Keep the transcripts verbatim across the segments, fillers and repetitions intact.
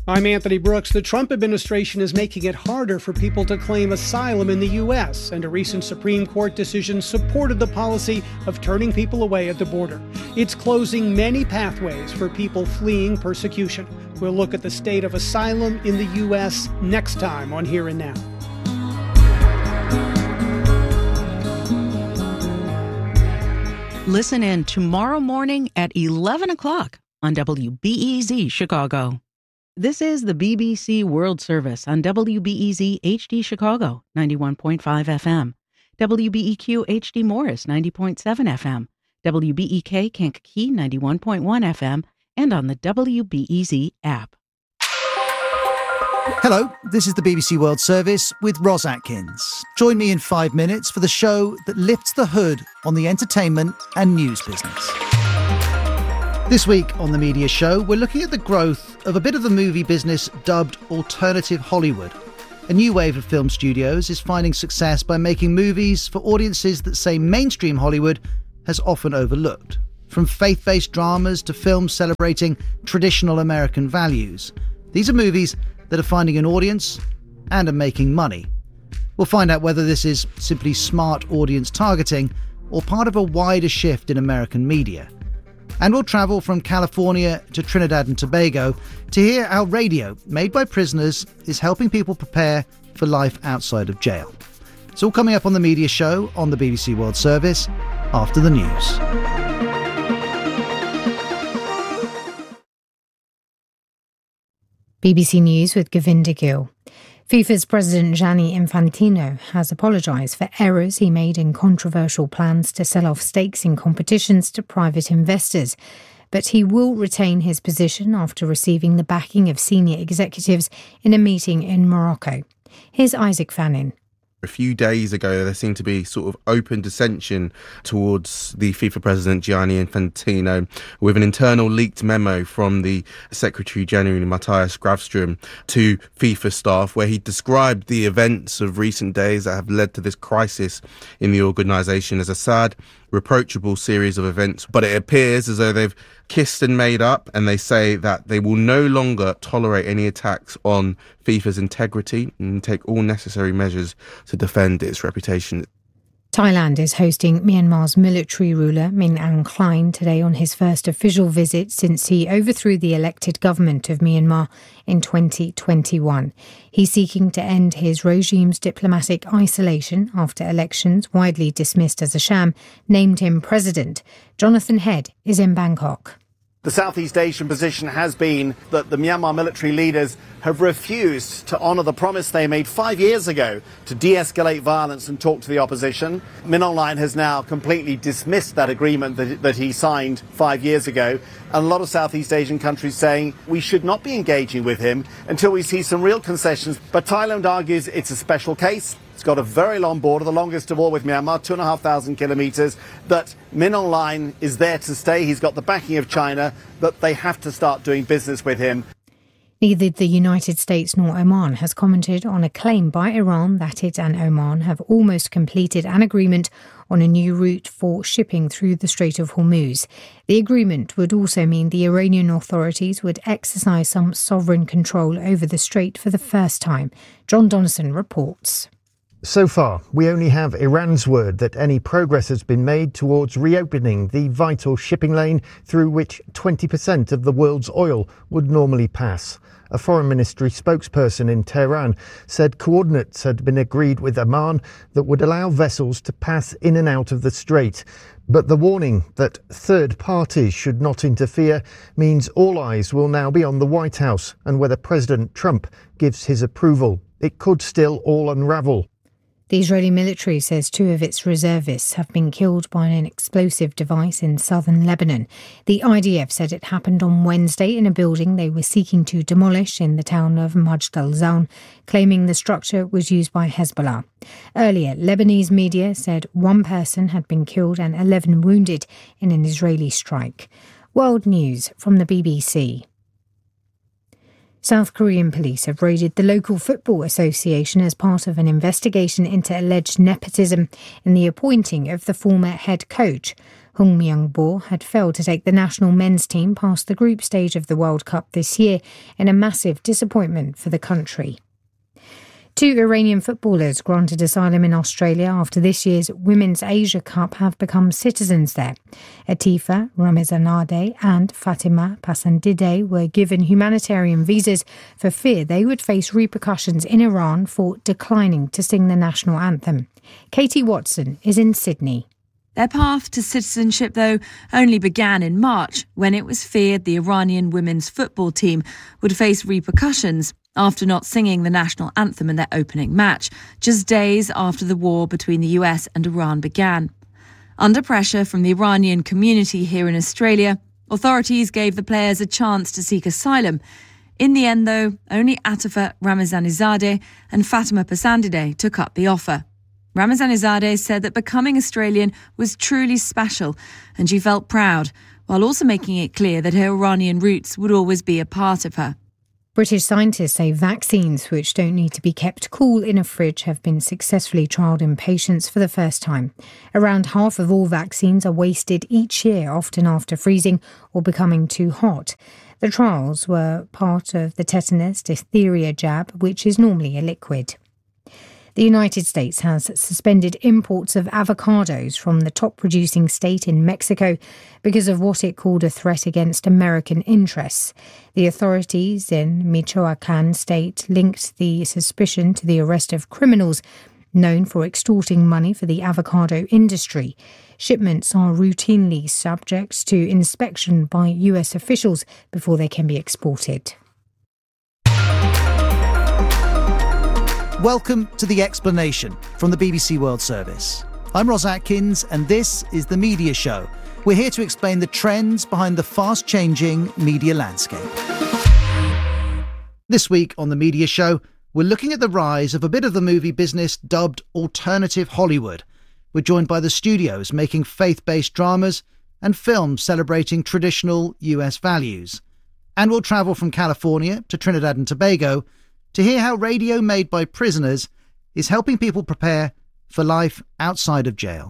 I'm Anthony Brooks. The Trump administration is making it harder for people to claim asylum in the U S, and a recent Supreme Court decision supported the policy of turning people away at the border. It's closing many pathways for people fleeing persecution. We'll look at the state of asylum in the U S next time on Here and Now. Listen in tomorrow morning at eleven o'clock on W B E Z Chicago. This is the B B C World Service on W B E Z H D Chicago, ninety-one point five F M, W B E Q H D Morris, ninety point seven F M, W B E K Kankakee, ninety-one point one F M, and on the W B E Z app. Hello, this is the B B C World Service with Ros Atkins. Join me in five minutes for the show that lifts the hood on the entertainment and news business. This week on the Media Show, we're looking at the growth of a bit of the movie business dubbed alternative Hollywood. A new wave of film studios is finding success by making movies for audiences that say mainstream Hollywood has often overlooked. From faith-based dramas to films celebrating traditional American values, these are movies that are finding an audience and are making money. We'll find out whether this is simply smart audience targeting or part of a wider shift in American media. And we'll travel from California to Trinidad and Tobago to hear how radio, made by prisoners, is helping people prepare for life outside of jail. It's all coming up on the Media Show on the B B C World Service after the news. B B C News with Govinda Gill. FIFA's president Gianni Infantino has apologised for errors he made in controversial plans to sell off stakes in competitions to private investors. But he will retain his position after receiving the backing of senior executives in a meeting in Morocco. Here's Isaac Fannin. A few days ago, there seemed to be sort of open dissension towards the FIFA president, Gianni Infantino, with an internal leaked memo from the Secretary General, Matthias Grafström, to FIFA staff, where he described the events of recent days that have led to this crisis in the organisation as a sad, reproachable series of events. But it appears as though they've kissed and made up, and they say that they will no longer tolerate any attacks on FIFA's integrity and take all necessary measures to defend its reputation. Thailand is hosting Myanmar's military ruler Min Aung Hlaing today on his first official visit since he overthrew the elected government of Myanmar in twenty twenty-one. He's seeking to end his regime's diplomatic isolation after elections, widely dismissed as a sham, named him president. Jonathan Head is in Bangkok. The Southeast Asian position has been that the Myanmar military leaders have refused to honour the promise they made five years ago to de-escalate violence and talk to the opposition. Min Aung Hlaing has now completely dismissed that agreement that, that he signed five years ago. And a lot of Southeast Asian countries saying we should not be engaging with him until we see some real concessions. But Thailand argues it's a special case. It's got a very long border, the longest of all with Myanmar, two and a half thousand kilometres, that Min Aung Hlaing is there to stay. He's got the backing of China, that they have to start doing business with him. Neither the United States nor Oman has commented on a claim by Iran that it and Oman have almost completed an agreement on a new route for shipping through the Strait of Hormuz. The agreement would also mean the Iranian authorities would exercise some sovereign control over the strait for the first time. John Donnison reports. So far, we only have Iran's word that any progress has been made towards reopening the vital shipping lane through which twenty percent of the world's oil would normally pass. A foreign ministry spokesperson in Tehran said coordinates had been agreed with Oman that would allow vessels to pass in and out of the strait. But the warning that third parties should not interfere means all eyes will now be on the White House and whether President Trump gives his approval. It could still all unravel. The Israeli military says two of its reservists have been killed by an explosive device in southern Lebanon. The I D F said it happened on Wednesday in a building they were seeking to demolish in the town of Majd al-Zaun, claiming the structure was used by Hezbollah. Earlier, Lebanese media said one person had been killed and eleven wounded in an Israeli strike. World News from the B B C. South Korean police have raided the local football association as part of an investigation into alleged nepotism in the appointing of the former head coach. Hung Myung-bo had failed to take the national men's team past the group stage of the World Cup this year in a massive disappointment for the country. Two Iranian footballers granted asylum in Australia after this year's Women's Asia Cup have become citizens there. Atifa Ramazanadeh and Fatima Pasandideh were given humanitarian visas for fear they would face repercussions in Iran for declining to sing the national anthem. Katie Watson is in Sydney. Their path to citizenship, though, only began in March when it was feared the Iranian women's football team would face repercussions after not singing the national anthem in their opening match, just days after the war between the U S and Iran began. Under pressure from the Iranian community here in Australia, authorities gave the players a chance to seek asylum. In the end, though, only Atifa Ramazanizadeh and Fatima Pasandideh took up the offer. Ramazanizadeh said that becoming Australian was truly special and she felt proud, while also making it clear that her Iranian roots would always be a part of her. British scientists say vaccines which don't need to be kept cool in a fridge have been successfully trialled in patients for the first time. Around half of all vaccines are wasted each year, often after freezing or becoming too hot. The trials were part of the tetanus diphtheria jab, which is normally a liquid. The United States has suspended imports of avocados from the top producing state in Mexico because of what it called a threat against American interests. The authorities in Michoacan state linked the suspicion to the arrest of criminals known for extorting money for the avocado industry. Shipments are routinely subject to inspection by U S officials before they can be exported. Welcome to The Explanation from the B B C World Service. I'm Ros Atkins and this is The Media Show. We're here to explain the trends behind the fast-changing media landscape. This week on The Media Show, we're looking at the rise of a bit of the movie business dubbed alternative Hollywood. We're joined by the studios making faith-based dramas and films celebrating traditional U S values. And we'll travel from California to Trinidad and Tobago to hear how radio made by prisoners is helping people prepare for life outside of jail.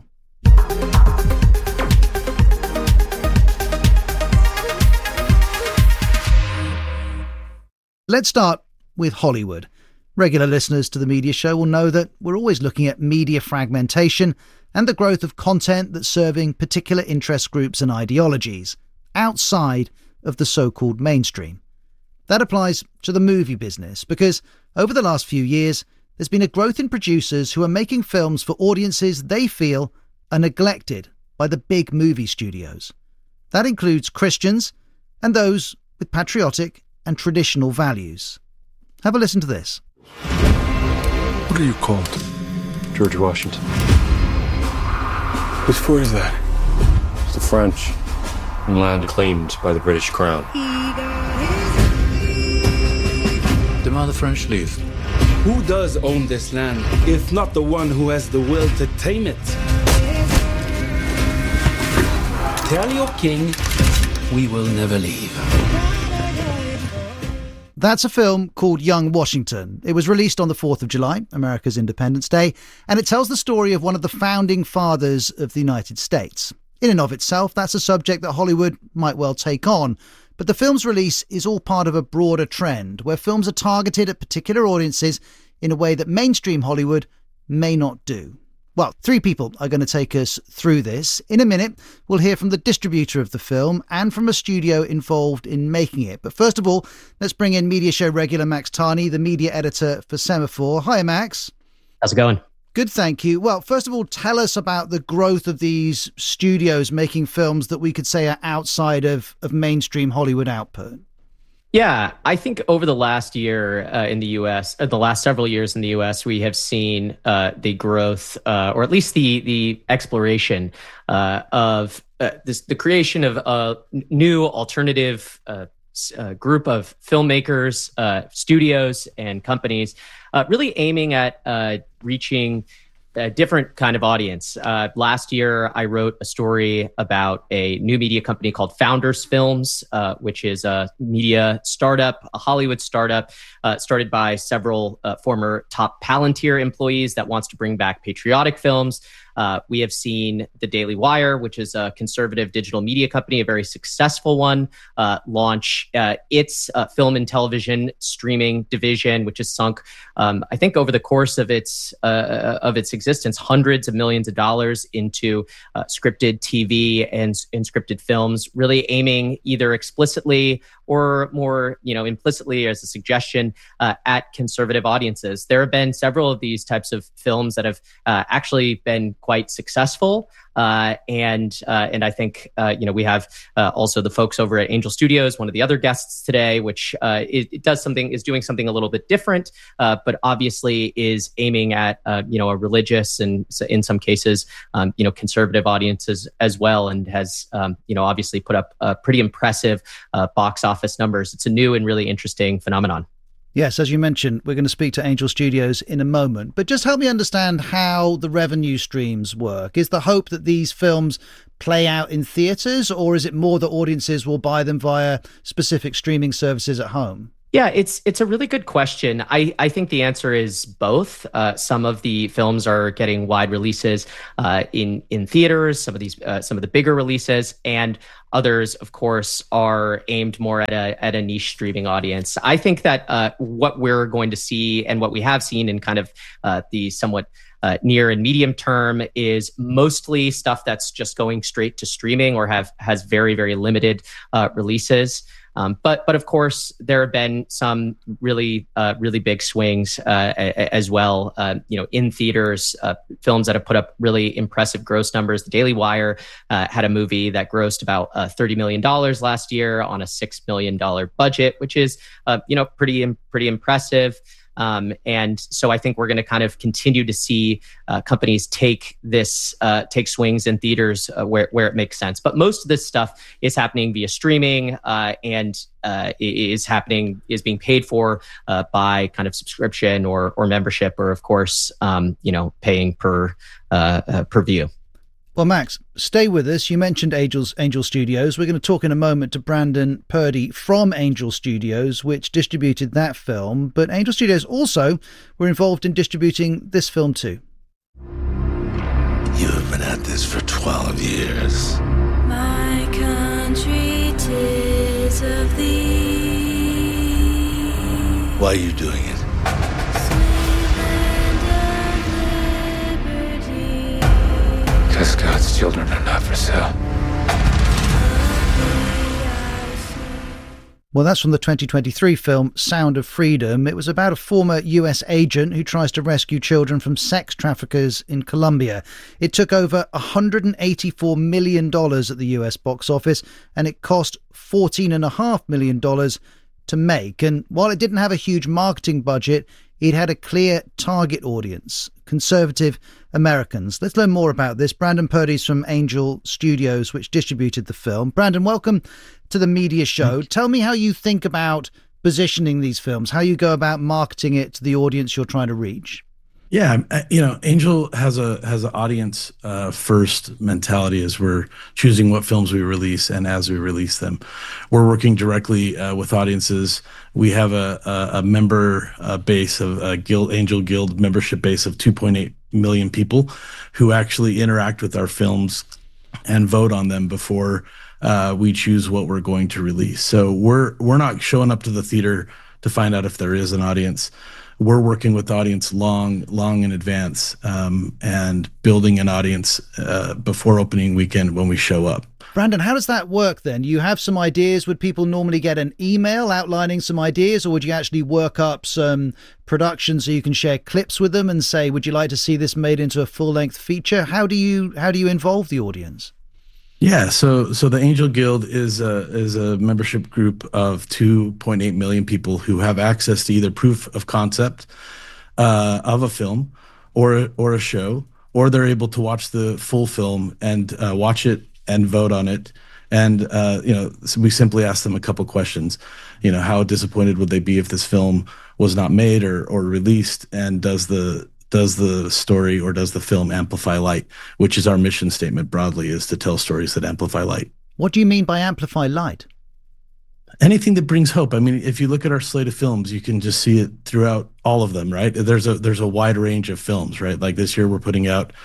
Let's start with Hollywood. Regular listeners to the Media Show will know that we're always looking at media fragmentation and the growth of content that's serving particular interest groups and ideologies outside of the so-called mainstream. That applies to the movie business because over the last few years, there's been a growth in producers who are making films for audiences they feel are neglected by the big movie studios. That includes Christians and those with patriotic and traditional values. Have a listen to this. What are you called? George Washington. Whose for is that? It's the French. And land claimed by the British Crown. Demand the French leave. Who does own this land, if not the one who has the will to tame it? Tell your king, we will never leave. That's a film called Young Washington. It was released on the fourth of July, America's Independence Day, and it tells the story of one of the founding fathers of the United States. In and of itself, that's a subject that Hollywood might well take on. But the film's release is all part of a broader trend where films are targeted at particular audiences in a way that mainstream Hollywood may not do. Well, three people are going to take us through this. In a minute, we'll hear from the distributor of the film and from a studio involved in making it. But first of all, let's bring in Media Show regular Max Tarney, the media editor for Semaphore. Hi, Max. How's it going? Good, thank you. Well, first of all, tell us about the growth of these studios making films that we could say are outside of, of mainstream Hollywood output. Yeah, I think over the last year uh, in the U S, uh, the last several years in the U S, we have seen uh, the growth, uh, or at least the the exploration uh, of uh, this, the creation of a new alternative uh, uh, group of filmmakers, uh, studios, and companies, uh, really aiming at uh, reaching a different kind of audience. Uh, last year, I wrote a story about a new media company called Founders Films, uh, which is a media startup, a Hollywood startup, uh, started by several uh, former top Palantir employees that wants to bring back patriotic films. Uh, we have seen The Daily Wire, which is a conservative digital media company, a very successful one, uh, launch uh, its uh, film and television streaming division, which has sunk, um, I think, over the course of its uh, of its existence, hundreds of millions of dollars into uh, scripted T V and, and scripted films, really aiming either explicitly or more, you know, implicitly as a suggestion uh, at conservative audiences. There have been several of these types of films that have uh, actually been quite successful. Uh, and uh, and I think, uh, you know, we have uh, also the folks over at Angel Studios, one of the other guests today, which uh, it, it does something, is doing something a little bit different, uh, but obviously is aiming at, uh, you know, a religious and in some cases, um, you know, conservative audiences as well, and has, um, you know, obviously put up uh, pretty impressive uh, box office numbers. It's a new and really interesting phenomenon. Yes, as you mentioned, we're going to speak to Angel Studios in a moment. But just help me understand how the revenue streams work. Is the hope that these films play out in theatres, or is it more that audiences will buy them via specific streaming services at home? Yeah, it's it's a really good question. I, I think the answer is both. Uh, some of the films are getting wide releases uh, in in theaters. Some of these, uh, some of the bigger releases, and others, of course, are aimed more at a at a niche streaming audience. I think that uh, what we're going to see, and what we have seen in kind of uh, the somewhat uh, near and medium term, is mostly stuff that's just going straight to streaming or have has very very limited uh, releases. Um, but, but of course, there have been some really, uh, really big swings uh, a, as well. Uh, you know, in theaters, uh, films that have put up really impressive gross numbers. The Daily Wire uh, had a movie that grossed about uh, thirty million dollars last year on a six million dollars budget, which is, uh, you know, pretty, pretty impressive. Um, and so I think we're going to kind of continue to see uh, companies take this, uh, take swings in theaters uh, where, where it makes sense. But most of this stuff is happening via streaming uh, and uh, is happening, is being paid for uh, by kind of subscription or or membership, or of course, um, you know, paying per uh, uh, per view. Well, Max, stay with us. You mentioned Angels, Angel Studios. We're going to talk in a moment to Brandon Purdy from Angel Studios, which distributed that film. But Angel Studios also were involved in distributing this film too. You have been at this for twelve years. My country, 'tis of thee. Why are you doing it? Because God's children are not for sale. Well, that's from the twenty twenty-three film Sound of Freedom. It was about a former U S agent who tries to rescue children from sex traffickers in Colombia. It took over one hundred eighty-four million dollars at the U S box office, and it cost fourteen point five million dollars to make. And while it didn't have a huge marketing budget, it had a clear target audience, conservative Americans. Let's learn more about this. Brandon Purdy's from Angel Studios, which distributed the film. Brandon, welcome to the Media Show. Tell me how you think about positioning these films, how you go about marketing it to the audience you're trying to reach. Yeah, you know, Angel has a has an audience uh, first mentality as we're choosing what films we release and as we release them. We're working directly uh, with audiences. We have a a, a member uh, base of a Guild Angel Guild membership base of two point eight million people who actually interact with our films and vote on them before uh, we choose what we're going to release. So we're we're not showing up to the theater to find out if there is an audience. We're working with the audience long, long in advance um, and building an audience uh, before opening weekend when we show up. Brandon, how does that work then? You have some ideas. Would people normally get an email outlining some ideas, or would you actually work up some production so you can share clips with them and say, would you like to see this made into a full-length feature? How do you how do you involve the audience? Yeah, so so the Angel Guild is a is a membership group of two point eight million people who have access to either proof of concept uh, of a film or or a show, or they're able to watch the full film and uh, watch it and vote on it. And uh, you know, so we simply ask them a couple questions. You know, how disappointed would they be if this film was not made or or released? And does the Does the story or does the film amplify light, which is our mission statement broadly, is to tell stories that amplify light. What do you mean by amplify light? Anything that brings hope. I mean, if you look at our slate of films, you can just see it throughout all of them, right? There's a there's a wide range of films, right? Like this year, we're putting out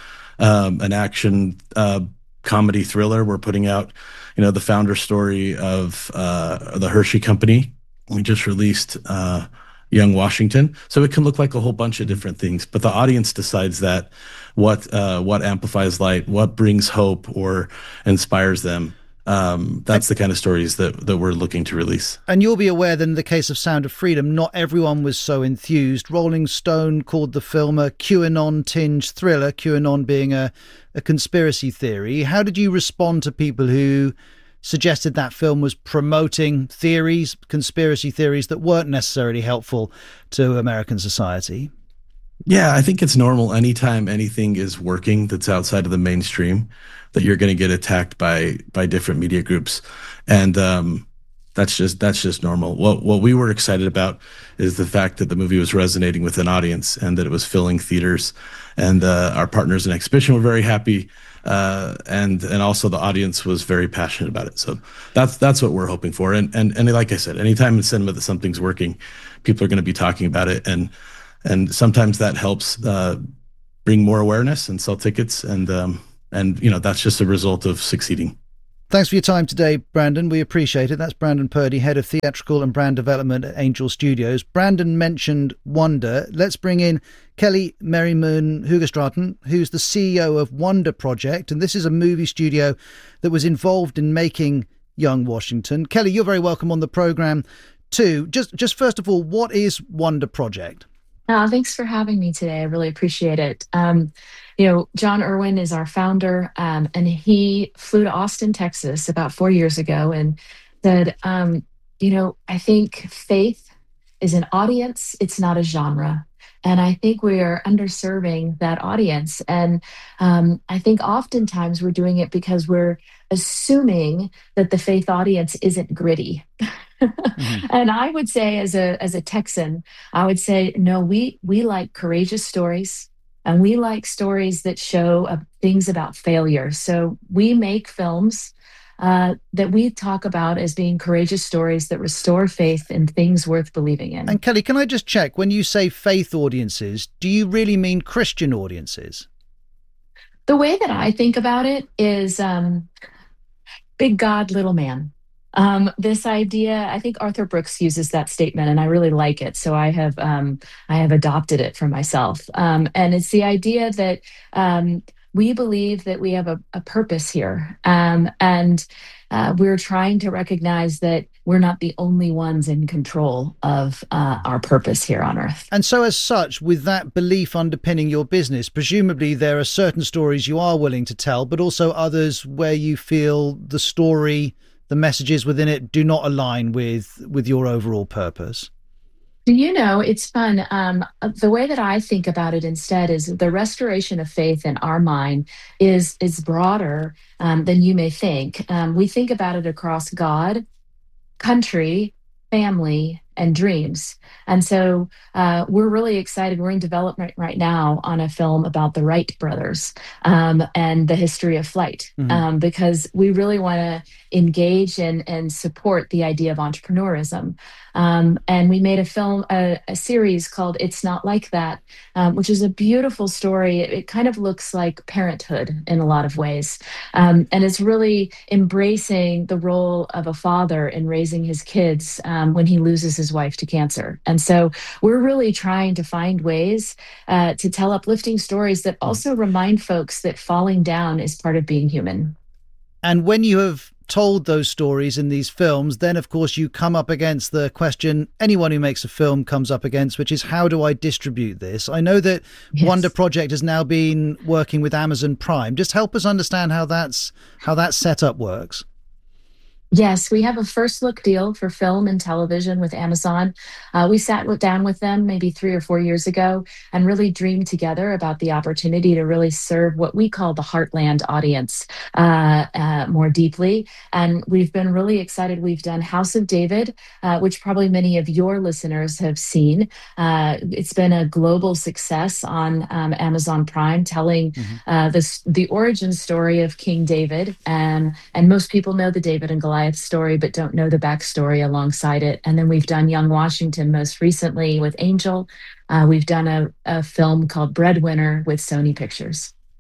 um, an action uh, comedy thriller. We're putting out, you know, the founder story of uh, the Hershey Company. We just released uh, Young Washington. So it can look like a whole bunch of different things, but the audience decides that what uh, what amplifies light, what brings hope or inspires them. Um, that's the kind of stories that, that we're looking to release. And you'll be aware that in the case of Sound of Freedom, not everyone was so enthused. Rolling Stone called the film a QAnon-tinged thriller, QAnon being a, a conspiracy theory. How did you respond to people who suggested that film was promoting theories, conspiracy theories that weren't necessarily helpful to American society? Yeah, I think it's normal anytime anything is working that's outside of the mainstream that you're going to get attacked by by different media groups. And um, that's just that's just normal. What what we were excited about is the fact that the movie was resonating with an audience and that it was filling theaters. And uh, our partners in exhibition were very happy. Uh, and and also the audience was very passionate about it. So that's that's what we're hoping for. And and and like I said, anytime in cinema that something's working, people are going to be talking about it. And and sometimes that helps uh, bring more awareness and sell tickets. And um, and you know that's just a result of succeeding. Thanks for your time today, Brandon. We appreciate it. That's Brandon Purdy, Head of Theatrical and Brand Development at Angel Studios. Brandon mentioned Wonder. Let's bring in Kelly Merriman Huggestraten, who's the C E O of Wonder Project. And this is a movie studio that was involved in making Young Washington. Kelly, you're very welcome on the programme too. Just, just first of all, what is Wonder Project? Uh, thanks for having me today. I really appreciate it. Um, you know, John Irwin is our founder, um, and he flew to Austin, Texas about four years ago and said, um, you know, I think faith is an audience. It's not a genre. And I think we are underserving that audience. And um, I think oftentimes we're doing it because we're assuming that the faith audience isn't gritty. Mm-hmm. And I would say as a as a Texan, I would say, no, we we like courageous stories, and we like stories that show uh, things about failure. So we make films uh, that we talk about as being courageous stories that restore faith in things worth believing in. And Kelly, can I just check, when you say faith audiences, do you really mean Christian audiences? The way that I think about it is um, big God, little man. Um, this idea, I think Arthur Brooks uses that statement, and I really like it. So I have um, I have adopted it for myself. Um, and it's the idea that um, we believe that we have a, a purpose here. Um, and uh, we're trying to recognize that we're not the only ones in control of uh, our purpose here on Earth. And so as such, with that belief underpinning your business, presumably there are certain stories you are willing to tell, but also others where you feel the story, the messages within it do not align with with your overall purpose. Do you know, it's fun. Um, the way that I think about it instead is the restoration of faith in our mind is, is broader um, than you may think. Um, we think about it across God, country, family, and dreams. And so uh, we're really excited. We're in development right now on a film about the Wright brothers um, and the history of flight, mm-hmm. um, because we really want to engage and, and support the idea of entrepreneurism. Um, and we made a film, a, a series called It's Not Like That, um, which is a beautiful story. It, it kind of looks like parenthood in a lot of ways. Um, and it's really embracing the role of a father in raising his kids um, when he loses his wife to cancer. And so we're really trying to find ways uh, to tell uplifting stories that also remind folks that falling down is part of being human. And when you have told those stories in these films, then of course you come up against the question anyone who makes a film comes up against, which is, how do I distribute this? I know that yes. Wonder Project has now been working with Amazon Prime. Just help us understand how that's how that setup works. Yes, we have a first look deal for film and television with Amazon. Uh, we sat down with them maybe three or four years ago and really dreamed together about the opportunity to really serve what we call the Heartland audience uh, uh, more deeply. And we've been really excited. We've done House of David, uh, which probably many of your listeners have seen. Uh, it's been a global success on um, Amazon Prime, telling mm-hmm. uh, this, the origin story of King David. And, and most people know the David and Goliath story, but don't know the backstory alongside it. And then we've done Young Washington most recently with Angel. Uh, we've done a, a film called Breadwinner with Sony Pictures.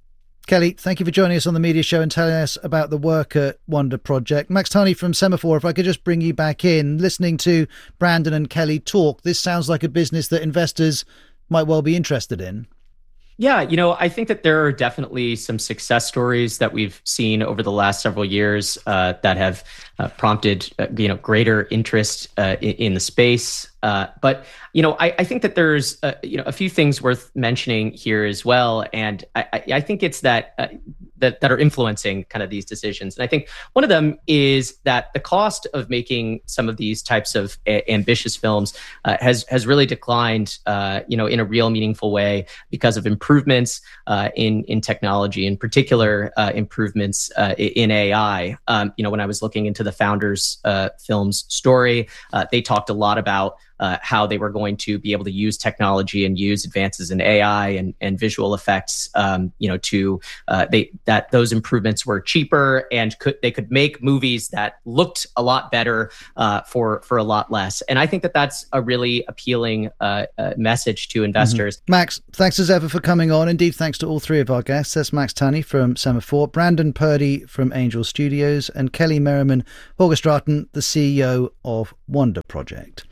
Kelly, thank you for joining us on the Media Show and telling us about the work at Wonder Project. Max Tunney from Semaphore, if I could just bring you back in. Listening to Brandon and Kelly talk, this sounds like a business that investors might well be interested in. Yeah, you know, I think that there are definitely some success stories that we've seen over the last several years uh, that have uh, prompted, uh, you know, greater interest uh, in, in the space. Uh, but, you know, I, I think that there's, uh, you know, a few things worth mentioning here as well. And I, I think it's that, uh, that that are influencing kind of these decisions. And I think one of them is that the cost of making some of these types of a- ambitious films uh, has has really declined, uh, you know, in a real meaningful way because of improvements uh, in in technology, in particular uh, improvements uh, in A I. Um, you know, when I was looking into the Founders uh, Films story, uh, they talked a lot about Uh, how they were going to be able to use technology and use advances in A I and, and visual effects, um, you know, to uh, they that those improvements were cheaper and could they could make movies that looked a lot better uh, for for a lot less. And I think that that's a really appealing uh, uh, message to investors. Mm-hmm. Max, thanks as ever for coming on. Indeed, thanks to all three of our guests. That's Max Tunney from Semaphore, Brandon Purdy from Angel Studios, and Kelly Merriman Haugestraten, the C E O of Wonder Project.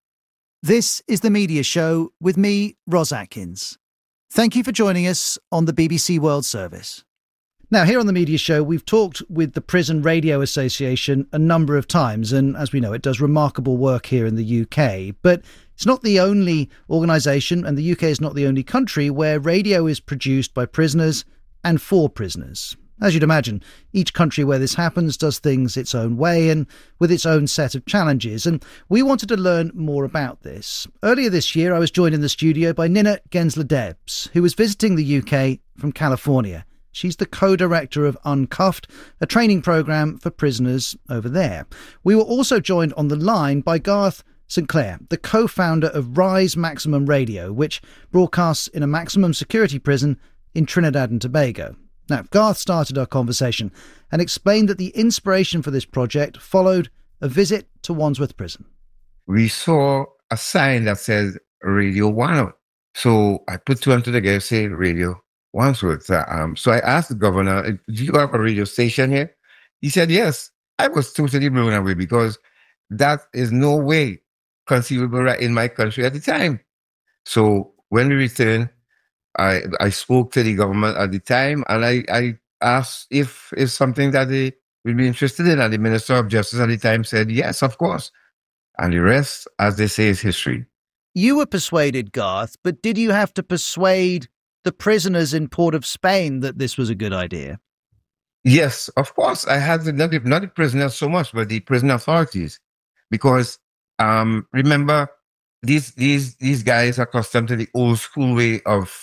This is The Media Show with me, Ros Atkins. Thank you for joining us on the B B C World Service. Now, here on The Media Show, we've talked with the Prison Radio Association a number of times, and as we know, it does remarkable work here in the U K. But it's not the only organisation, and the U K is not the only country where radio is produced by prisoners and for prisoners. As you'd imagine, each country where this happens does things its own way and with its own set of challenges, and we wanted to learn more about this. Earlier this year, I was joined in the studio by Nina Gensler-Debs, who was visiting the U K from California. She's the co-director of Uncuffed, a training programme for prisoners over there. We were also joined on the line by Garth Saint Clair, the co-founder of Rise Maximum Radio, which broadcasts in a maximum security prison in Trinidad and Tobago. Now, Garth started our conversation and explained that the inspiration for this project followed a visit to Wandsworth Prison. We saw a sign that says Radio One. So I put two and two together, say Radio Wandsworth. Um, so I asked the governor, do you have a radio station here? He said, yes. I was totally blown away because that is no way conceivable right in my country at the time. So when we returned, I I spoke to the government at the time, and I, I asked if it's something that they would be interested in, and the Minister of Justice at the time said, yes, of course. And the rest, as they say, is history. You were persuaded, Garth, but did you have to persuade the prisoners in Port of Spain that this was a good idea? Yes, of course. I had the, not, the, not the prisoners so much, but the prison authorities. Because, um, remember, these these these guys are accustomed to the old school way of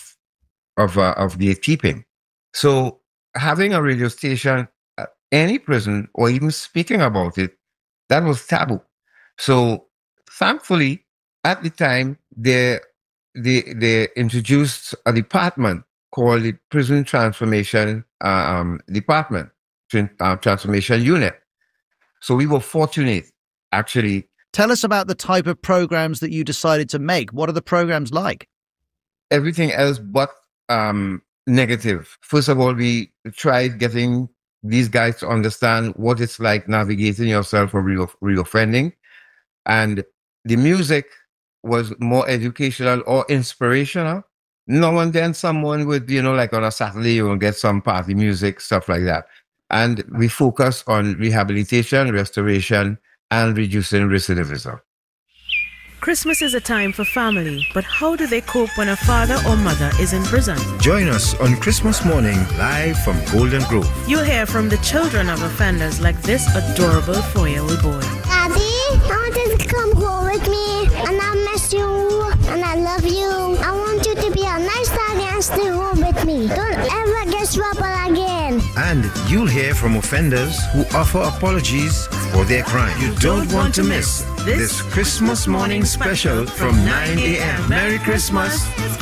of uh, of gatekeeping. So having a radio station at any prison or even speaking about it, that was taboo. So thankfully, at the time, they, they, they introduced a department called the Prison Transformation um, Department, uh, Transformation Unit. So we were fortunate, actually. Tell us about the type of programs that you decided to make. What are the programs like? Everything else but Um, negative. First of all, we tried getting these guys to understand what it's like navigating yourself for re- reoffending. And the music was more educational or inspirational. Now and then someone would, you know, like on a Saturday, you will get some party music, stuff like that. And we focus on rehabilitation, restoration, and reducing recidivism. Christmas is a time for family, but how do they cope when a father or mother is in prison? Join us on Christmas morning, live from Golden Grove. You'll hear from the children of offenders like this adorable four-year-old boy. Daddy, I want you to come home with me, and I miss you, and I love you. I want you to be a nice daddy and stay home with me. Don't ever get trouble again. And you'll hear from offenders who offer apologies for their crime. You don't want to miss this, this Christmas morning special from nine a.m. Merry Christmas.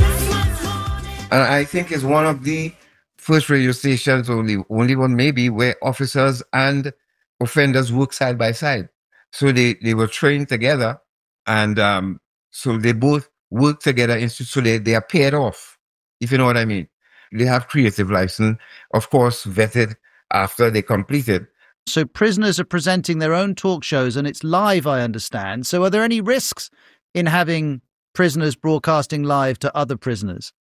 And I think it's one of the first radio stations, only only one maybe, where officers and offenders work side by side. So they, they were trained together, and um, so they both work together, so they, they are paired off, if you know what I mean. they have creative license, of course, vetted after they complete it. So prisoners are presenting their own talk shows and it's live, I understand. So are there any risks in having prisoners broadcasting live to other prisoners?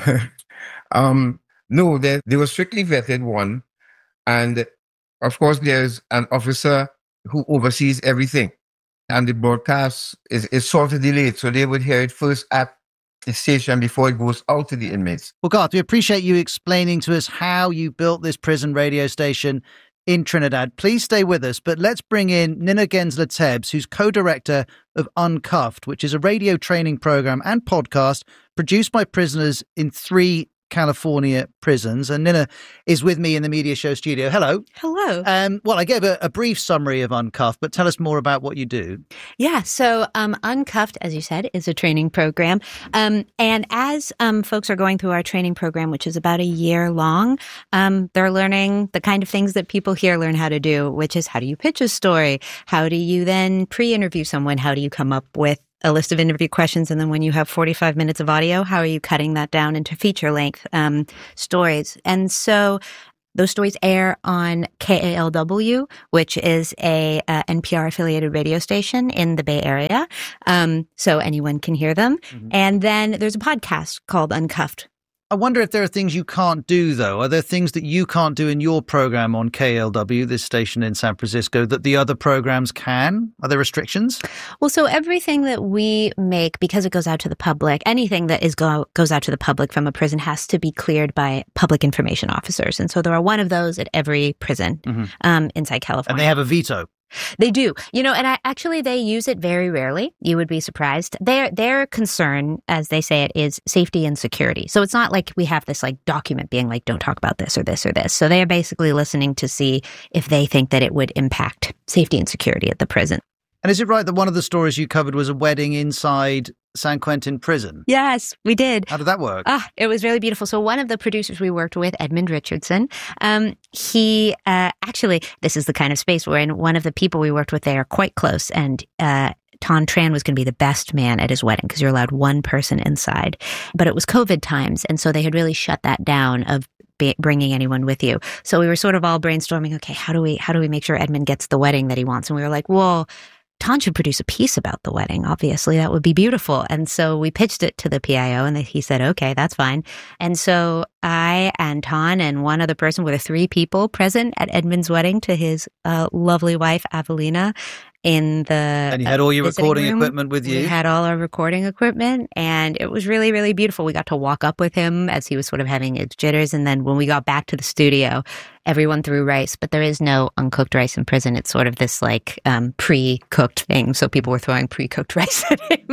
um, no, they, they were strictly vetted, one. And of course, there's an officer who oversees everything. And the broadcast is, is sort of delayed. So they would hear it first at the station before it goes out to the inmates. Well, Garth, we appreciate you explaining to us how you built this prison radio station in Trinidad. Please stay with us, but let's bring in Nina Gensler-Tebbs, who's co-director of Uncuffed, which is a radio training program and podcast produced by prisoners in three California prisons. And Nina is with me in the Media Show studio. Hello. Hello. Um, well, I gave a, a brief summary of Uncuffed, but tell us more about what you do. Yeah, so um, Uncuffed, as you said, is a training program. Um, and as um, folks are going through our training program, which is about a year long, um, they're learning the kind of things that people here learn how to do, which is how do you pitch a story? How do you then pre-interview someone? How do you come up with a list of interview questions, and then when you have forty-five minutes of audio, how are you cutting that down into feature-length um, stories? And so those stories air on K A L W, which is a uh, N P R-affiliated radio station in the Bay Area, um, so anyone can hear them. Mm-hmm. And then there's a podcast called Uncuffed. I wonder if there are things you can't do, though. Are there things that you can't do in your program on K L W, this station in San Francisco, that the other programs can? Are there restrictions? Well, so everything that we make, because it goes out to the public, anything that is go, goes out to the public from a prison has to be cleared by public information officers. And so there are one of those at every prison mm-hmm. um, inside California. And they have a veto. They do. You know, and I, actually they use it very rarely. You would be surprised. Their their concern, as they say it, is safety and security. So it's not like we have this like document being like, don't talk about this or this or this. So they are basically listening to see if they think that it would impact safety and security at the prison. And is it right that one of the stories you covered was a wedding inside San Quentin prison? Yes, we did. How did that work? Ah, it was really beautiful. So one of the producers we worked with, Edmund Richardson, um, he uh, actually, this is the kind of space where one of the people we worked with, they are quite close. And uh, Ton Tran was going to be the best man at his wedding because you're allowed one person inside. But it was COVID times. And so they had really shut that down of bringing anyone with you. So we were sort of all brainstorming, okay, how do we, how do we make sure Edmund gets the wedding that he wants? And we were like, well, Ton should produce a piece about the wedding. Obviously, that would be beautiful. And so we pitched it to the P I O and he said, okay, that's fine. And so I and Ton and one other person were the three people present at Edmund's wedding to his uh, lovely wife, Avelina, in the And you had all your recording room. equipment with you? We had all our recording equipment and it was really, really beautiful. We got to walk up with him as he was sort of having his jitters. And then when we got back to the studio, everyone threw rice, but there is no uncooked rice in prison. It's sort of this like um, pre-cooked thing. So people were throwing pre-cooked rice at him.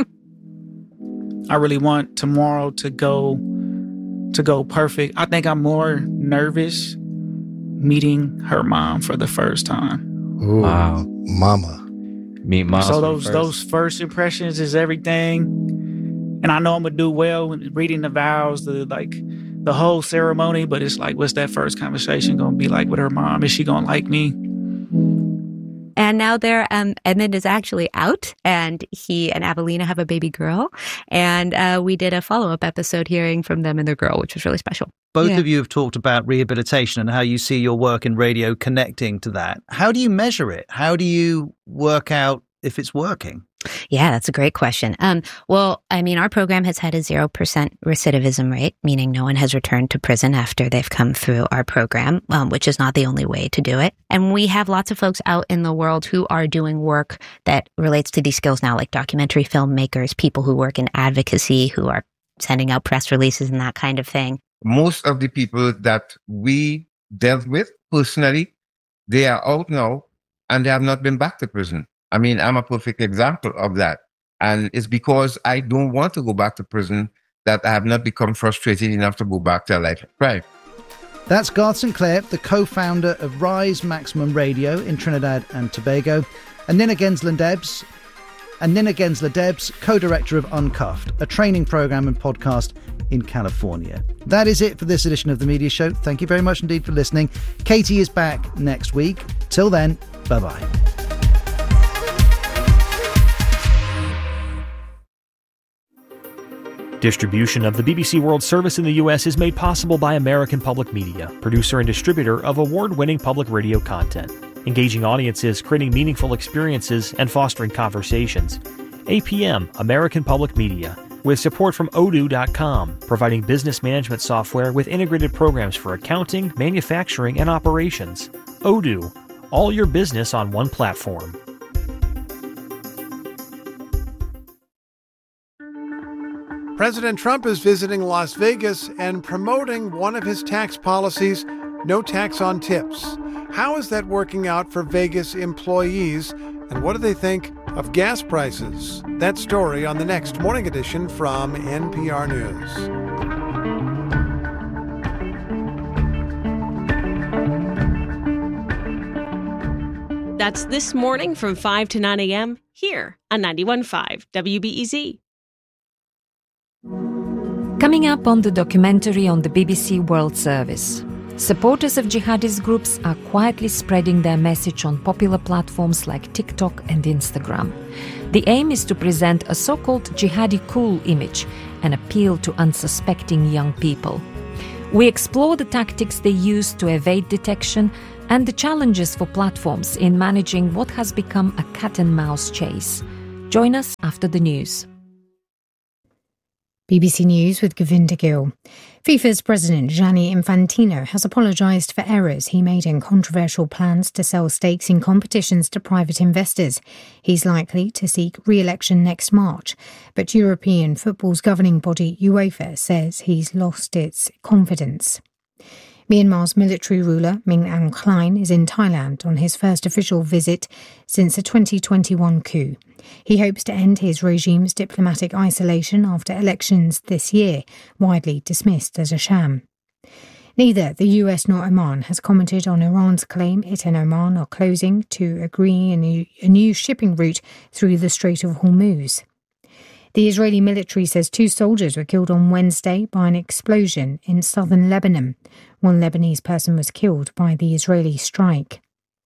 I really want tomorrow to go to go perfect. I think I'm more nervous meeting her mom for the first time. Ooh, wow. Mama. Meet mom. So those first. those first impressions is everything. And I know I'm gonna do well in reading the vows, the like the whole ceremony, but it's like, what's that first conversation gonna be like with her mom? Is she gonna like me? And now they're, um, Edmund is actually out and he and Avelina have a baby girl. And uh, we did a follow-up episode hearing from them and their girl, which was really special. Both yeah. of you have talked about rehabilitation and how you see your work in radio connecting to that. How do you measure it? How do you work out if it's working? Yeah, that's a great question. Um, well, I mean, our program has had a zero percent recidivism rate, meaning no one has returned to prison after they've come through our program, um, which is not the only way to do it. And we have lots of folks out in the world who are doing work that relates to these skills now, like documentary filmmakers, people who work in advocacy, who are sending out press releases and that kind of thing. Most of the people that we dealt with personally, they are out now and they have not been back to prison. I mean, I'm a perfect example of that. And it's because I don't want to go back to prison that I have not become frustrated enough to go back to a life of crime. That's Garth Sinclair, the co-founder of Rise Maximum Radio in Trinidad and Tobago, and Nina Gensler-Tebbs, and Nina Gensler-Tebbs, co-director of Uncuffed, a training program and podcast in California. That is it for this edition of The Media Show. Thank you very much indeed for listening. Katie is back next week. Till then, bye-bye. Distribution of the B B C World Service in the U S is made possible by American Public Media, producer and distributor of award-winning public radio content, engaging audiences, creating meaningful experiences, and fostering conversations. A P M, American Public Media, with support from Odoo dot com, providing business management software with integrated programs for accounting, manufacturing, and operations. Odoo, all your business on one platform. President Trump is visiting Las Vegas and promoting one of his tax policies, no tax on tips. How is that working out for Vegas employees, and what do they think of gas prices? That story on the next Morning Edition from N P R News. That's This Morning from five to nine a.m. here on ninety-one point five W B E Z. Coming up on the documentary on the B B C World Service, supporters of jihadist groups are quietly spreading their message on popular platforms like TikTok and Instagram. The aim is to present a so-called jihadi cool image and appeal to unsuspecting young people. We explore the tactics they use to evade detection and the challenges for platforms in managing what has become a cat-and-mouse chase. Join us after the news. B B C News with Govinda Gill. FIFA's president Gianni Infantino has apologised for errors he made in controversial plans to sell stakes in competitions to private investors. He's likely to seek re-election next March, but European football's governing body UEFA says he's lost its confidence. Myanmar's military ruler Min Aung Hlaing is in Thailand on his first official visit since the twenty twenty-one coup. He hopes to end his regime's diplomatic isolation after elections this year, widely dismissed as a sham. Neither the U S nor Oman has commented on Iran's claim it and Oman are closing to agree a new, a new shipping route through the Strait of Hormuz. The Israeli military says two soldiers were killed on Wednesday by an explosion in southern Lebanon. One Lebanese person was killed by the Israeli strike.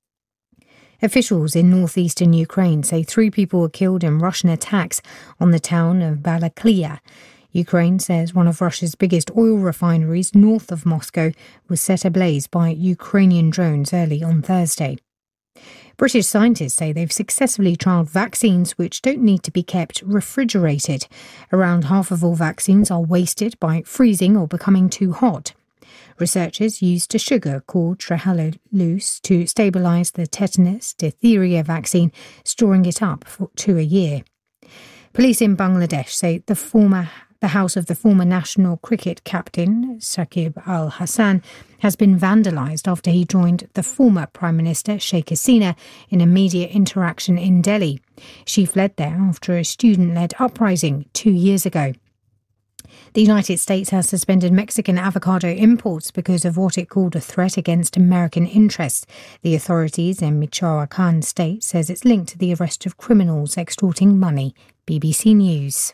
Officials in northeastern Ukraine say three people were killed in Russian attacks on the town of Balaklia. Ukraine says one of Russia's biggest oil refineries north of Moscow was set ablaze by Ukrainian drones early on Thursday. British scientists say they've successfully trialled vaccines which don't need to be kept refrigerated. Around half of all vaccines are wasted by freezing or becoming too hot. Researchers used a sugar called trehalose to stabilise the tetanus diphtheria vaccine, storing it up for to a year. Police in Bangladesh say the former the house of the former national cricket captain, Shakib Al Hasan, has been vandalised after he joined the former Prime Minister, Sheikh Hasina, in a media interaction in Delhi. She fled there after a student-led uprising two years ago. The United States has suspended Mexican avocado imports because of what it called a threat against American interests. The authorities in Michoacan state says it's linked to the arrest of criminals extorting money. B B C News.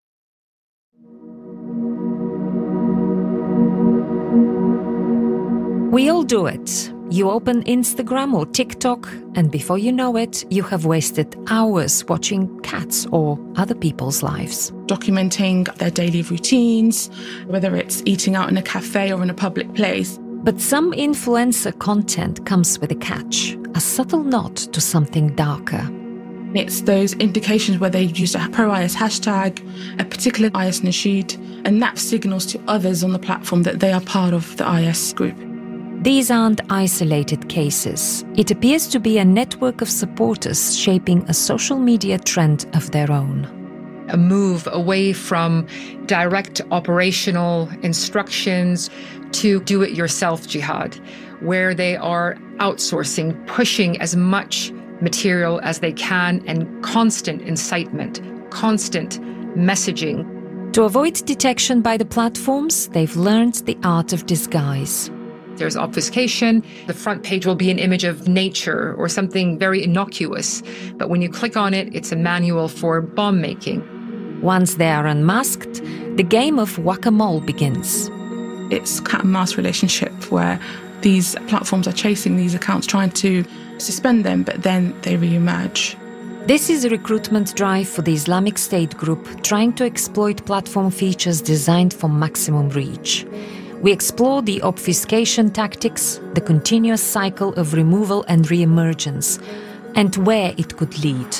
We all do it. You open Instagram or TikTok, and before you know it, you have wasted hours watching cats or other people's lives. Documenting their daily routines, whether it's eating out in a cafe or in a public place. But some influencer content comes with a catch, a subtle nod to something darker. It's those indications where they use a pro-I S hashtag, a particular I S nasheed, and that signals to others on the platform that they are part of the I S group. These aren't isolated cases. It appears to be a network of supporters shaping a social media trend of their own. A move away from direct operational instructions to do-it-yourself jihad, where they are outsourcing, pushing as much material as they can, and constant incitement, constant messaging. To avoid detection by the platforms, they've learned the art of disguise. There's obfuscation. The front page will be an image of nature or something very innocuous. But when you click on it, it's a manual for bomb making. Once they are unmasked, the game of whack-a-mole begins. It's a cat and mouse relationship where these platforms are chasing these accounts, trying to suspend them, but then they re-emerge. This is a recruitment drive for the Islamic State group trying to exploit platform features designed for maximum reach. We explore the obfuscation tactics, the continuous cycle of removal and re-emergence, and where it could lead.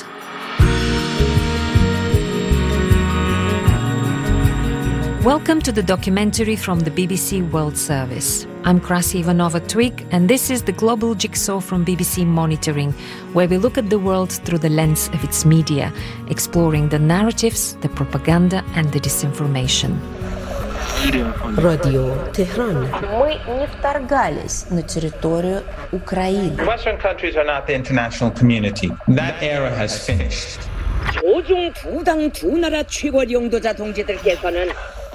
Welcome to the documentary from the B B C World Service. I'm Krasi Ivanova-Twig, and this is the Global Jigsaw from B B C Monitoring, where we look at the world through the lens of its media, exploring the narratives, the propaganda and the disinformation. Radio Tehran. Мы не вторгались на территорию Украины. Western countries are not the international community. That era has finished. 조중 두 당 두 나라 최고 영도자 동지들께서는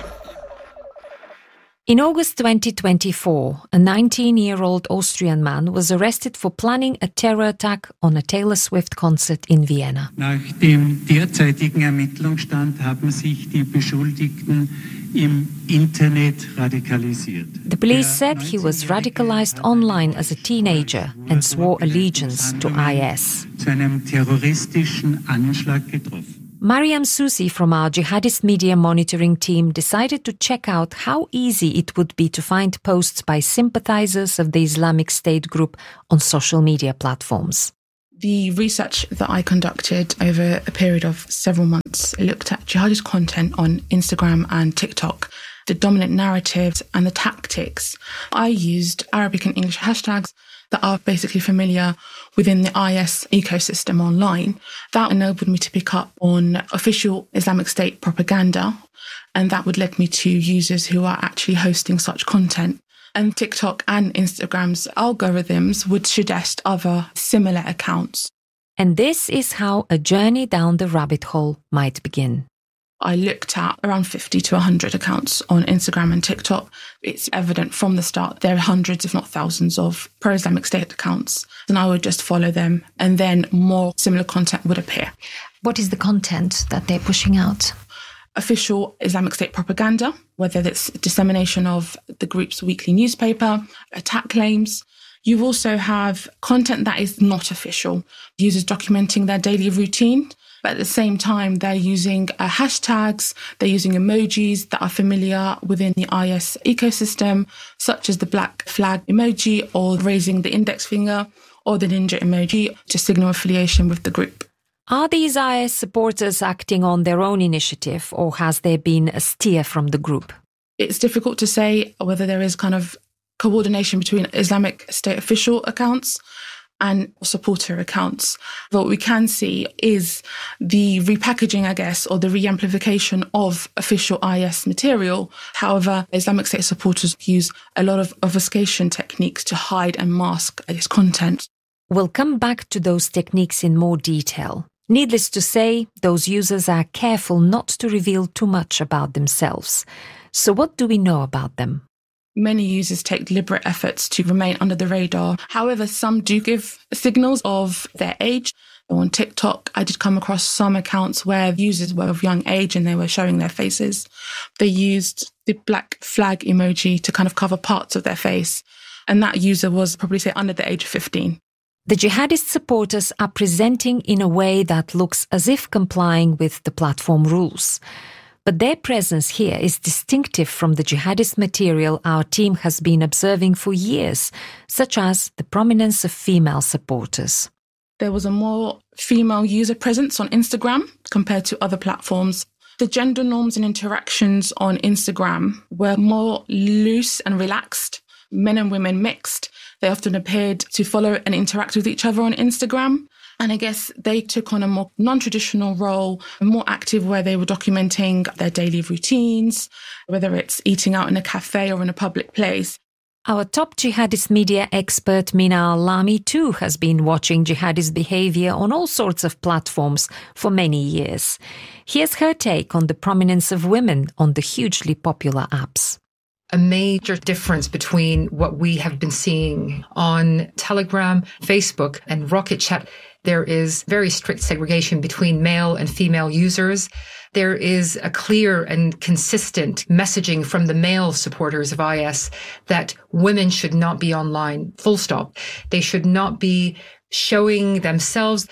In August twenty twenty-four, a nineteen-year-old Austrian man was arrested for planning a terror attack on a Taylor Swift concert in Vienna. Nach dem derzeitigen Ermittlungsstand haben sich die Beschuldigten im Internet radikalisiert. The police said he was radicalized online as a teenager and swore allegiance to I S. Zu einem terroristischen Anschlag getroffen. Mariam Susi from our jihadist media monitoring team decided to check out how easy it would be to find posts by sympathizers of the Islamic State group on social media platforms. The research that I conducted over a period of several months looked at jihadist content on Instagram and TikTok, the dominant narratives and the tactics. I used Arabic and English hashtags that are basically familiar within the I S ecosystem online. That enabled me to pick up on official Islamic State propaganda, and that would lead me to users who are actually hosting such content. And TikTok and Instagram's algorithms would suggest other similar accounts. And this is how a journey down the rabbit hole might begin. I looked at around fifty to one hundred accounts on Instagram and TikTok. It's evident from the start there are hundreds, if not thousands, of pro-Islamic State accounts. And I would just follow them, and then more similar content would appear. What is the content that they're pushing out? Official Islamic State propaganda, whether it's dissemination of the group's weekly newspaper, attack claims. You also have content that is not official, users documenting their daily routine. But at the same time, they're using uh, hashtags, they're using emojis that are familiar within the I S ecosystem, such as the black flag emoji or raising the index finger or the ninja emoji to signal affiliation with the group. Are these I S supporters acting on their own initiative, or has there been a steer from the group? It's difficult to say whether there is kind of coordination between Islamic State official accounts and supporter accounts. What we can see is the repackaging, I guess, or the re-amplification of official I S material. However, Islamic State supporters use a lot of obfuscation techniques to hide and mask this content. We'll come back to those techniques in more detail. Needless to say, those users are careful not to reveal too much about themselves. So what do we know about them? Many users take deliberate efforts to remain under the radar. However, some do give signals of their age. On TikTok, I did come across some accounts where users were of young age and they were showing their faces. They used the black flag emoji to kind of cover parts of their face. And that user was probably, say, under the age of fifteen. The jihadist supporters are presenting in a way that looks as if complying with the platform rules. But their presence here is distinctive from the jihadist material our team has been observing for years, such as the prominence of female supporters. There was a more female user presence on Instagram compared to other platforms. The gender norms and interactions on Instagram were more loose and relaxed. Men and women mixed. They often appeared to follow and interact with each other on Instagram. And I guess they took on a more non-traditional role, more active, where they were documenting their daily routines, whether it's eating out in a cafe or in a public place. Our top jihadist media expert Mina Al-Lami too has been watching jihadist behavior on all sorts of platforms for many years. Here's her take on the prominence of women on the hugely popular apps. A major difference between what we have been seeing on Telegram, Facebook, and Rocket Chat. There is very strict segregation between male and female users. There is a clear and consistent messaging from the male supporters of I S that women should not be online, full stop. They should not be showing themselves.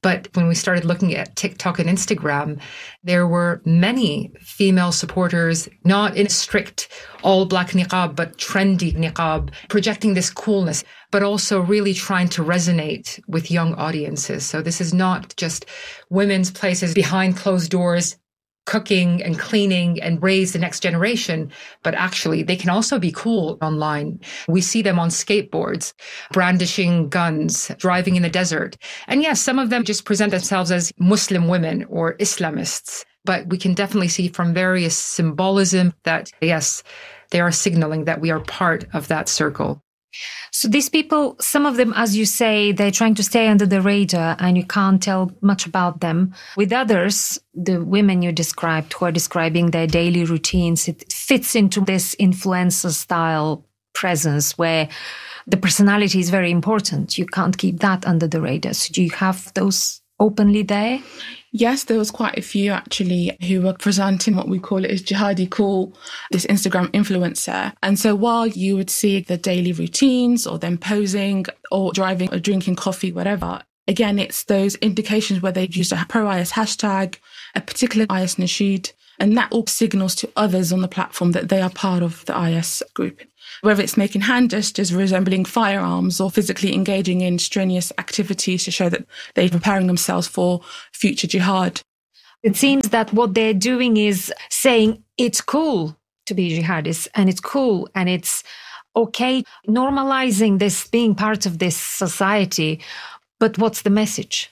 But when we started looking at TikTok and Instagram, there were many female supporters, not in strict all black niqab, but trendy niqab, projecting this coolness, but also really trying to resonate with young audiences. So this is not just women's places behind closed doors, cooking and cleaning and raise the next generation, but actually they can also be cool online. We see them on skateboards, brandishing guns, driving in the desert. And yes, some of them just present themselves as Muslim women or Islamists, but we can definitely see from various symbolism that, yes, they are signaling that we are part of that circle. So these people, some of them, as you say, they're trying to stay under the radar and you can't tell much about them. With others, the women you described who are describing their daily routines, it fits into this influencer style presence where the personality is very important. You can't keep that under the radar. So do you have those openly there? Yes, there was quite a few actually who were presenting what we call it as jihadi cool, this Instagram influencer. And so while you would see the daily routines or them posing or driving or drinking coffee, whatever, again, it's those indications where they use a pro-I S hashtag, a particular I S nasheed, and that all signals to others on the platform that they are part of the I S group. Whether it's making hand gestures resembling firearms or physically engaging in strenuous activities to show that they're preparing themselves for future jihad. It seems that what they're doing is saying it's cool to be jihadists and it's cool and it's okay, normalizing this, being part of this society. But what's the message?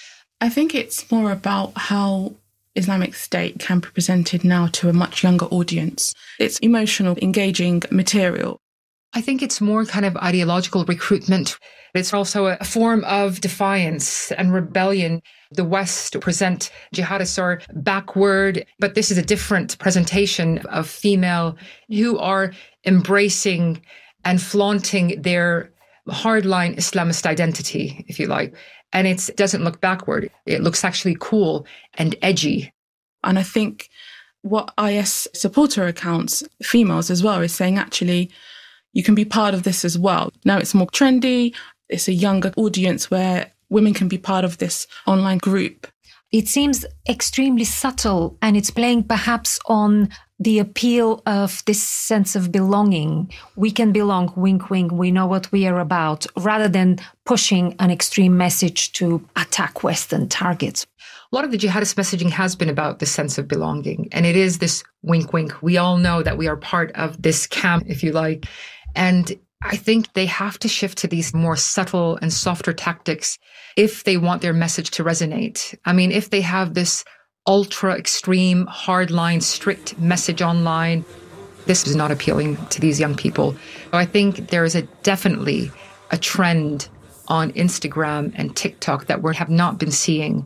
I think it's more about how Islamic State can be presented now to a much younger audience. It's emotional, engaging material. I think it's more kind of ideological recruitment. It's also a form of defiance and rebellion. The West present jihadists are backward, but this is a different presentation of female who are embracing and flaunting their hardline Islamist identity, if you like. And it doesn't look backward. It looks actually cool and edgy. And I think what I S supporter accounts, females as well, is saying actually you can be part of this as well. Now it's more trendy. It's a younger audience where women can be part of this online group. It seems extremely subtle and it's playing perhaps on the appeal of this sense of belonging. We can belong, wink, wink, we know what we are about, rather than pushing an extreme message to attack Western targets. A lot of the jihadist messaging has been about the sense of belonging. And it is this wink, wink. We all know that we are part of this camp, if you like. And I think they have to shift to these more subtle and softer tactics if they want their message to resonate. I mean, if they have this ultra extreme, hardline, strict message online, this is not appealing to these young people. So I think there is a definitely a trend on Instagram and TikTok that we have not been seeing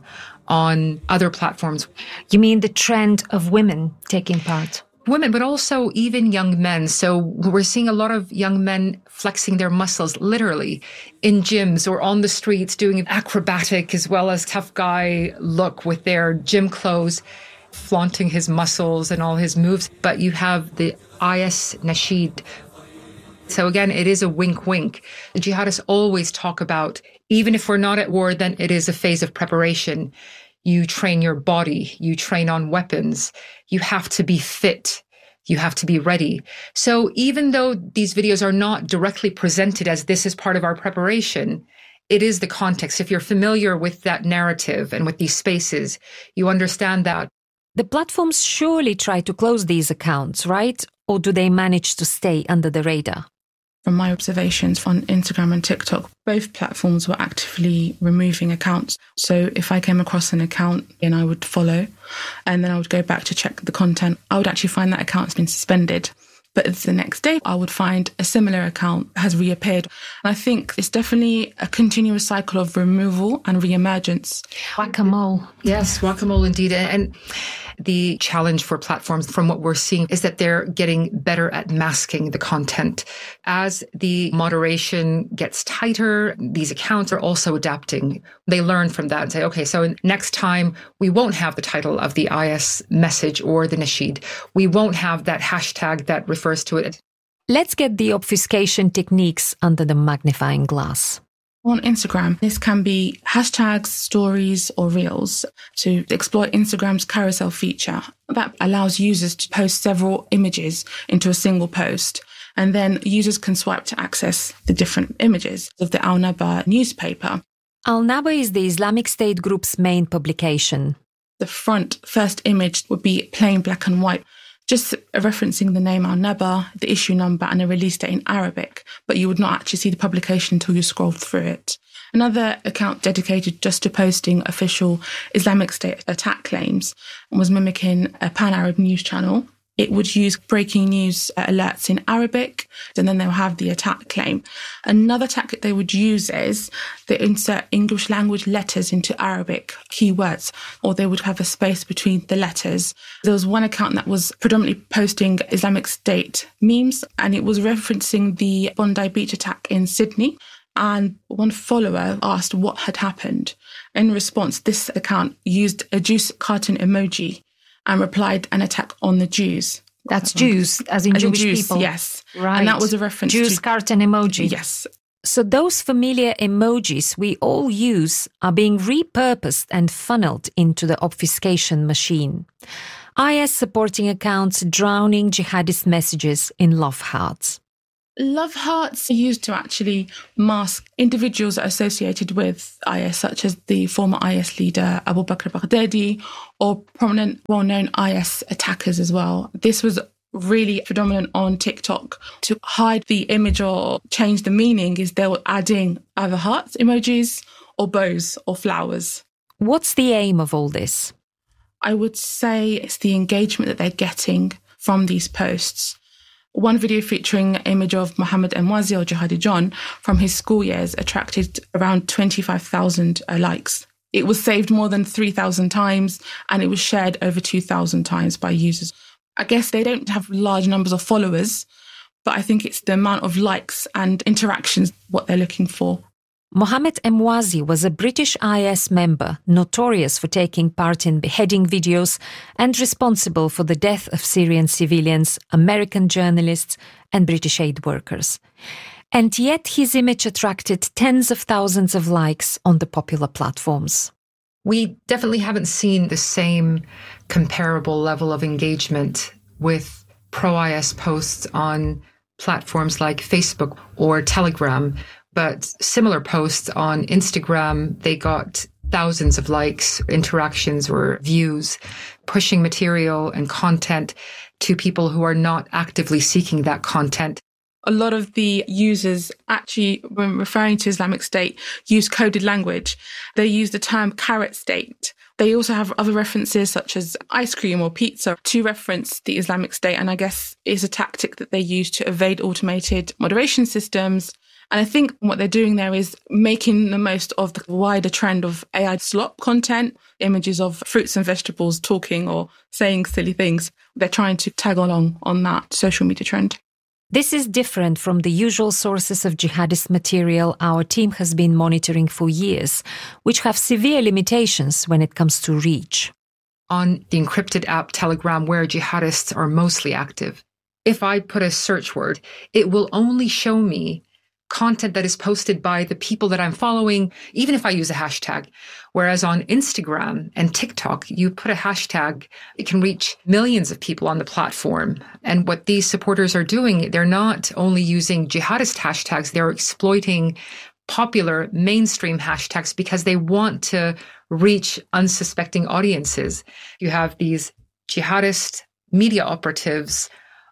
on other platforms. You mean the trend of women taking part? Women, but also even young men. So we're seeing a lot of young men flexing their muscles literally in gyms or on the streets doing an acrobatic as well as tough guy look with their gym clothes, flaunting his muscles and all his moves. But you have the I S nasheed. So again, it is a wink, wink. The jihadists always talk about, even if we're not at war, then it is a phase of preparation. You train your body, you train on weapons, you have to be fit, you have to be ready. So even though these videos are not directly presented as this is part of our preparation, it is the context. If you're familiar with that narrative and with these spaces, you understand that. The platforms surely try to close these accounts, right? Or do they manage to stay under the radar? From my observations on Instagram and TikTok, both platforms were actively removing accounts. So if I came across an account and I would follow, and then I would go back to check the content, I would actually find that account has been suspended. But the next day, I would find a similar account has reappeared. And I think it's definitely a continuous cycle of removal and reemergence. Whack-a-mole. Yes, whack-a-mole indeed. And the challenge for platforms from what we're seeing is that they're getting better at masking the content. As the moderation gets tighter, these accounts are also adapting. They learn from that and say, okay, so next time we won't have the title of the I S message or the nasheed. We won't have that hashtag that refers to it. Let's get the obfuscation techniques under the magnifying glass. On Instagram, this can be hashtags, stories, or reels to exploit Instagram's carousel feature. That allows users to post several images into a single post, and then users can swipe to access the different images of the Al-Naba newspaper. Al-Naba is the Islamic State group's main publication. The front first image would be plain black and white, just referencing the name Al-Naba, the issue number, and a release date in Arabic, but you would not actually see the publication until you scroll through it. Another account dedicated just to posting official Islamic State attack claims was mimicking a pan-Arab news channel. It would use breaking news alerts in Arabic, and then they'll have the attack claim. Another tactic they would use is they insert English language letters into Arabic keywords, or they would have a space between the letters. There was one account that was predominantly posting Islamic State memes, and it was referencing the Bondi Beach attack in Sydney. And one follower asked what had happened. In response, this account used a juice carton emoji and replied an attack on the Jews. That's Jews, as in as Jewish in Jews, people. Yes. Right. And that was a reference Jews to... carton emoji. Yes. So those familiar emojis we all use are being repurposed and funneled into the obfuscation machine. I S supporting accounts drowning jihadist messages in love hearts. Love hearts are used to actually mask individuals associated with I S, such as the former I S leader Abu Bakr Baghdadi, or prominent, well-known I S attackers as well. This was really predominant on TikTok. To hide the image or change the meaning is they were adding either hearts emojis or bows or flowers. What's the aim of all this? I would say it's the engagement that they're getting from these posts. One video featuring an image of Mohammed Emwazi or Jihadi John from his school years attracted around twenty-five thousand uh, likes. It was saved more than three thousand times, and it was shared over two thousand times by users. I guess they don't have large numbers of followers, but I think it's the amount of likes and interactions what they're looking for. Mohammed Emwazi was a British I S member notorious for taking part in beheading videos and responsible for the death of Syrian civilians, American journalists and British aid workers. And yet his image attracted tens of thousands of likes on the popular platforms. We definitely haven't seen the same comparable level of engagement with pro-I S posts on platforms like Facebook or Telegram. But similar posts on Instagram, they got thousands of likes, interactions, or views, pushing material and content to people who are not actively seeking that content. A lot of the users actually, when referring to Islamic State, use coded language. They use the term carrot state. They also have other references such as ice cream or pizza to reference the Islamic State. And I guess it's a tactic that they use to evade automated moderation systems. And I think what they're doing there is making the most of the wider trend of A I slop content, images of fruits and vegetables talking or saying silly things. They're trying to tag along on that social media trend. This is different from the usual sources of jihadist material our team has been monitoring for years, which have severe limitations when it comes to reach. On the encrypted app Telegram, where jihadists are mostly active, if I put a search word, it will only show me content that is posted by the people that I'm following, even if I use a hashtag. Whereas on Instagram and TikTok, you put a hashtag, it can reach millions of people on the platform. And what these supporters are doing, they're not only using jihadist hashtags, they're exploiting popular mainstream hashtags because they want to reach unsuspecting audiences. You have these jihadist media operatives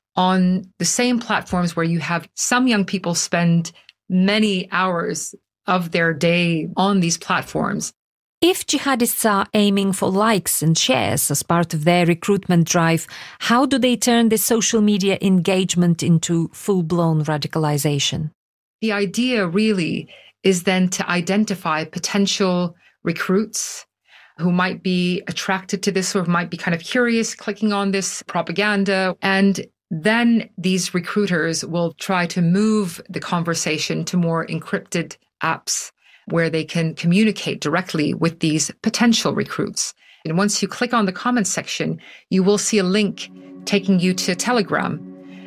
on the same platforms where you have some young people spend many hours of their day on these platforms. If jihadists are aiming for likes and shares as part of their recruitment drive, how do they turn this social media engagement into full-blown radicalization? The idea really is then to identify potential recruits who might be attracted to this or might be kind of curious, clicking on this propaganda, and then these recruiters will try to move the conversation to more encrypted apps where they can communicate directly with these potential recruits. And once you click on the comments section, you will see a link taking you to Telegram.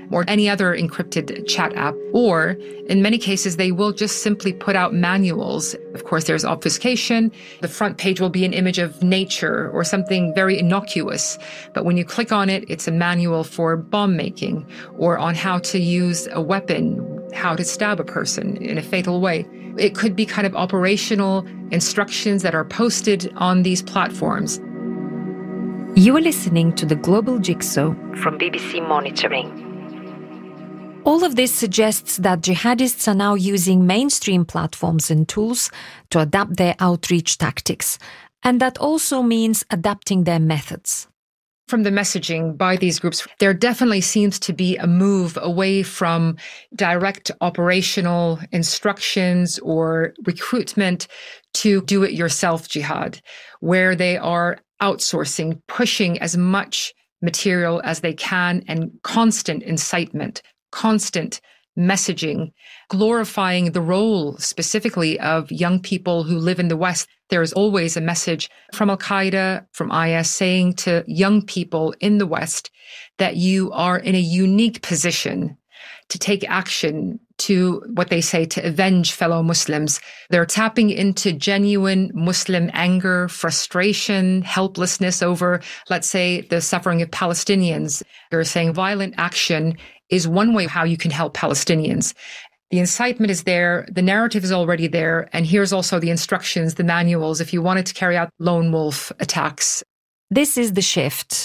or any other encrypted chat app. Or in many cases, they will just simply put out manuals. Of course, there's obfuscation. The front page will be an image of nature or something very innocuous. But when you click on it, it's a manual for bomb making or on how to use a weapon, how to stab a person in a fatal way. It could be kind of operational instructions that are posted on these platforms. You are listening to the Global Jigsaw from B B C Monitoring. All of this suggests that jihadists are now using mainstream platforms and tools to adapt their outreach tactics, and that also means adapting their methods. From the messaging by these groups, there definitely seems to be a move away from direct operational instructions or recruitment to do-it-yourself jihad, where they are outsourcing, pushing as much material as they can, and constant incitement, constant messaging, glorifying the role specifically of young people who live in the West. There is always a message from Al-Qaeda, from I S, saying to young people in the West that you are in a unique position to take action, to what they say, to avenge fellow Muslims. They're tapping into genuine Muslim anger, frustration, helplessness over, let's say, the suffering of Palestinians. They're saying violent action is one way how you can help Palestinians. The incitement is there, the narrative is already there, and here's also the instructions, the manuals, if you wanted to carry out lone wolf attacks. This is The Shift,